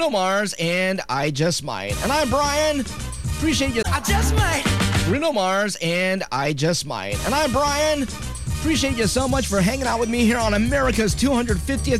Bruno Mars and I Just Might. And I'm Brian. Appreciate you. I just might. Bruno Mars and I Just Might. And I'm Brian. Appreciate you so much for hanging out with me here on America's 250th